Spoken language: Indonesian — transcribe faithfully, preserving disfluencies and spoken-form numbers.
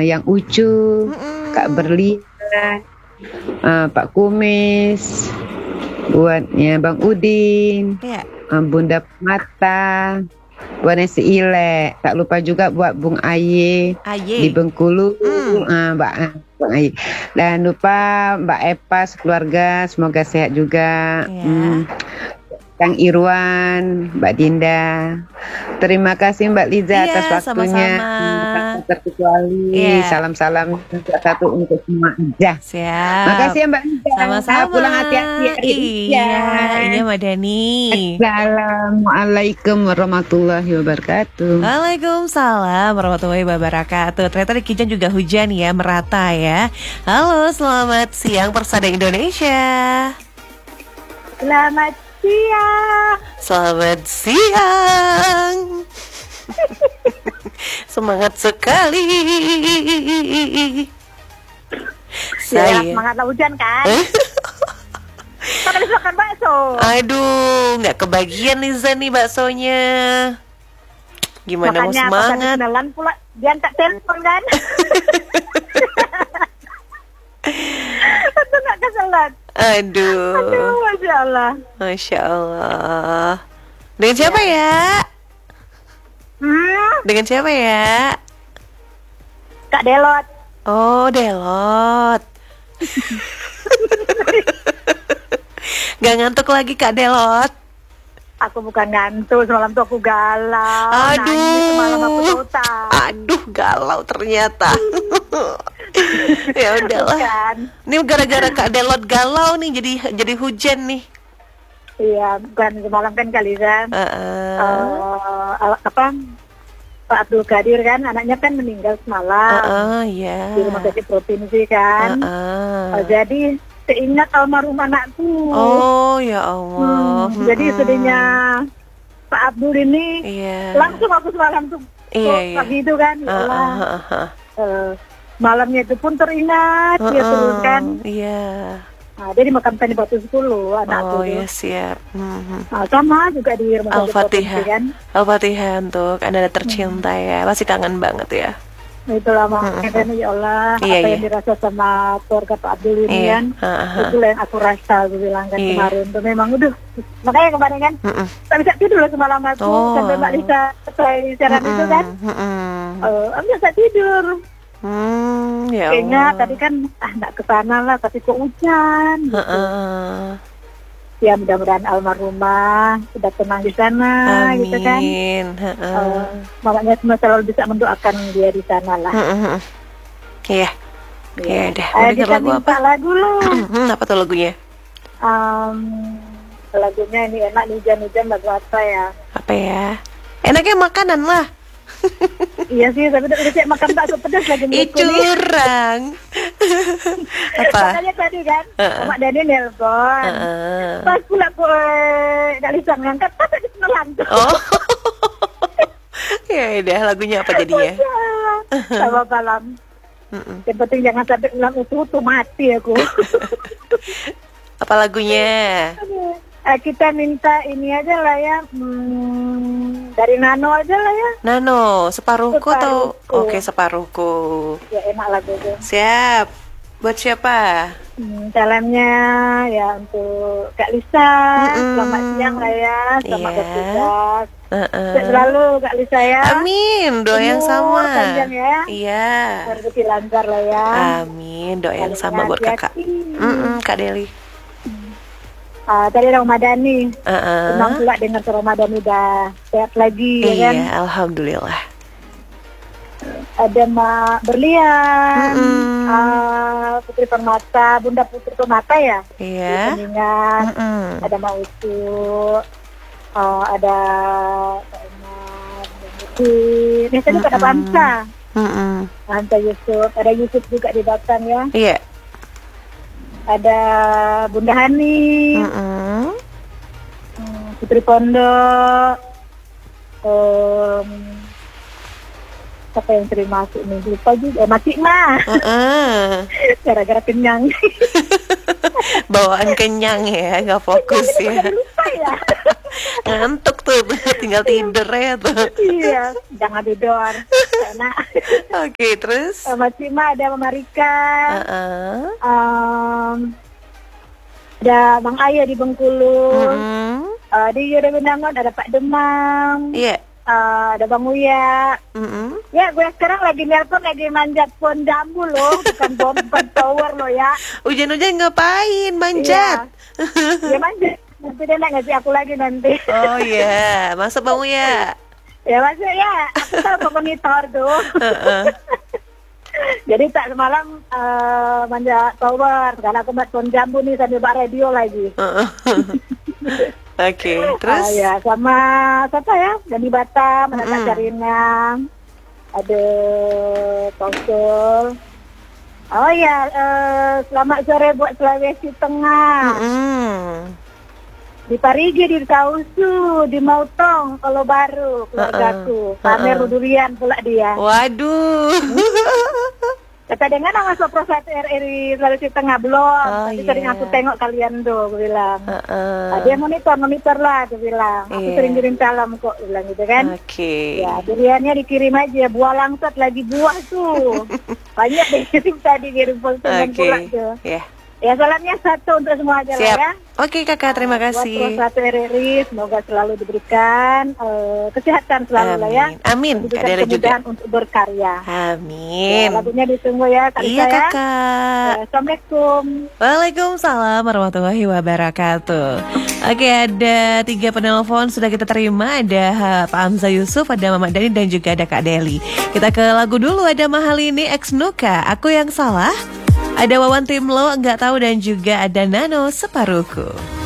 yang Ucu, Mm-mm. Kak Berlian, uh, Pak Kumis, buat ya Bang Udin, Ya. uh, Bunda Mata, buat Nesi Ile. Tak lupa juga buat Bung Aye di Aye. Bengkulu, Mm. uh, Mbak uh, Bang Aye. Dan lupa Mbak Epa sekeluarga, semoga sehat juga. Ya. Hmm. Kang Irwan, Mbak Dinda. Terima kasih Mbak Liza Iya, atas waktunya. sama-sama. Terkecuali Iya. salam-salam satu untuk semua aja. Siap. Makasih ya Mbak Liza. Sama-sama. Pulang hati-hati hari Iya, ini Mbak Dani. Assalamualaikum warahmatullahi wabarakatuh. Waalaikumsalam warahmatullahi wabarakatuh. Ternyata di Kijang juga hujan ya, merata ya. Halo, selamat siang Persada Indonesia. Selamat siang. Selamat siang. Semangat sekali. Ya, Saya. semangatlah hujan kan. Kan habis makan bakso. Aduh, nggak kebagian nih Zan nih baksonya. Gimana Makanya mau pas habis semangat? kenalan pula dia tak telepon kan. Itu nggak keselat. Aduh. Aduh, Masya Allah. Masya Allah. Dengan siapa ya? Hmm, Dengan siapa ya? Kak Delot. Oh, Delot. Gak ngantuk lagi Kak Delot? Aku bukan ngantuk, semalam tuh aku galau. Aduh. Nangis semalam aku total. Aduh, galau ternyata. Ya udahlah. Bukan. Ini gara-gara Kak Delot galau nih, jadi jadi hujan nih. Iya, bukan semalam kan Kaliza. Uh-uh. Uh, apa? Pak Abdul Qadir kan, anaknya kan meninggal semalam. Uh-uh, ya. Di rumah sakit provinsi kan. Uh-uh. Oh, jadi seingat almarhum anakku. Oh ya Allah. Hmm, jadi sedihnya Pak Abdul ini Iya. langsung aku semalam tuh Iya, tuh iya. pagi itu kan. Ya Uh, Allah. uh, uh, uh. Eh, malamnya itu pun teringat Uh, dia uh, terus kan. Iya. Nah, dia dimakamkan di Batu sepuluh anakku. Oh ya siap. Mhm. Nah, sama juga di rumah sakit provinsi Al-Fatihah. kan. Al-Fatihah untuk Anda tercinta ya. Pasti kangen banget ya. Nah, itulah makanya kan ya Allah Iya, apa iya. yang dirasa sama keluarga Pak Abdul ini Iya. kan. Uh, uh. Itulah yang aku rasa aku bilang kan Iya. kemarin tuh memang udah makanya kemarin kan Mm-mm. tak bisa tidur lah semalam aku Oh. sampai Mbak Lisa selesai siaran itu kan. Mm-mm. Eh, aku nggak bisa tidur. Hmm, ya Kayaknya Allah. tadi kan ah nggak kesana lah tapi kok hujan. Gitu. Heeh. Ya mudah-mudahan almarhumah sudah tenang di sana gitu kan. Amin. Heeh. Eh, makanya semua selalu bisa mendoakan dia di sana lah. Heeh. Iya. Ya udah, Eh, mau denger kita lagu apa? minta lagu loh. Hmm, apa tuh lagunya? Um, lagunya ini enak nih hujan-hujan lagu apa ya? Apa ya? Enaknya makanan lah. Iya sih, tapi udah siap makan bakso pedas lagi Ih, menurutku nih. curang. Apa? Makanya tadi kan, Heeh. Mak Dani nelpon. Heeh. Pas pula aku eh, nggak bisa ngangkat, tapi di penelan tuh. Oh. Ya udah, lagunya apa jadinya? Sama malam. Mm-mm. Yang penting jangan sampai ulang utuh-utuh mati aku. Apa lagunya? Eh, kita minta ini aja lah ya, hmm, dari Nano aja lah ya. Nano, separuhku atau? Separuhku. Oke, separuhku. Ya enak lagu itu. Siap. Buat siapa? Hmm, salamnya ya untuk Kak Lisa. Mm-mm. Selamat siang lah ya. Selamat Iya. bertugas. Heeh. Sehat selalu Kak Lisa ya. Amin, doa yang Umur sama. panjang ya. Iya. Rezeki lancar lah ya. Amin, doa yang Saling sama buat kakak. hati-hati. Mm-mm, Kak Deli. Ah, tadi Ramadhani. Heeh. Senang pula dengar Ramadhani udah sehat lagi ya kan. Iya, alhamdulillah. Ada Mak Berlian, Mm-mm. ah, Putri Permata, Bunda Putri Permata ya. Iya. Kuningan. Mm-mm. Ada Mak Ucu, ah, ada Kak Emat, Muti. Ini tadi ada Mm-mm. Bangsa, Mm-mm. Bangsa Yusuf, ada Yusuf juga di Batam ya. Iya. Ada Bunda Hani, Mm-mm. hmm, Putri Pondok, um, siapa yang sering masuk nih lupa juga, eh, Macik mah, Heeh. gara-gara kenyang. Bawaan kenyang ya, nggak fokus ya. Lupa ya. Ngantuk tuh, tinggal tidur ya tuh. Iya, jangan tidur. Karena Oke, terus? Mas Cima ada Mama Rika. Uh-uh. Um, ada Bang Ayo di Bengkulu. Mm-mm. Uh, di Yura Benangon ada Pak Demam. Iya. Uh, ada Bang Uya. Mm-mm. Ya, gue sekarang lagi nelpon lagi manjat pohon jambu loh, bukan pohon bukan tower loh ya. Hujan-hujan ngapain? Manjat. Iya, ya manjat. Nanti dia nak ngasih aku lagi nanti. Oh iya, masa Bang ya? Ya maksudnya ya, aku kan monitor tuh. Uh-uh. Jadi tak semalam uh, manjat tower, karena aku buat pohon jambu nih sambil buat radio lagi. Uh-uh. Oke, terus? Ah, ya, sama siapa ya? Dari Batam, ada Kak Carina, ada Kausul. Oh ya, uh, selamat sore buat Sulawesi Tengah. Mm-mm. Di Parigi, di Kausu, di Mautong, kalau baru keluargaku. Uh-uh. Pamer Uh-uh. durian pula dia. Waduh. Kata dengan masuk Pro satu R R I Sulawesi Tengah belum. Oh, Tapi iya. sering aku tengok kalian tuh, aku bilang. Uh-uh. Ah, dia monitor, monitor lah, aku bilang. Aku Iya. sering kirim salam kok, bilang gitu kan. Oke. Ya, duriannya dikirim aja. Buah langsat lagi buah tuh. Banyak dikirim tadi, kirim postingan Oke. pula tuh. Ya. Ya, salamnya satu untuk semua aja Siap. lah ya. Oke Kakak, terima Buat Pro kasih. satu R R I, semoga selalu diberikan eh, kesehatan selalu lah ya. Amin. Amin. Kak Diberikan Dela juga. kemudahan untuk berkarya. Amin. Ya, lagunya ditunggu ya, Kak Iya Lisa ya. Kakak. Ya, Assalamualaikum. Waalaikumsalam warahmatullahi wabarakatuh. Oke, ada tiga penelpon sudah kita terima. Ada ha, Pak Hamzah Yusuf, ada Mama Dani, dan juga ada Kak Deli. Kita ke lagu dulu. Ada Mahalini X Nuka, Aku Yang Salah. Ada Wawan Timlo, Enggak Tahu, dan juga ada Nano Separuhku.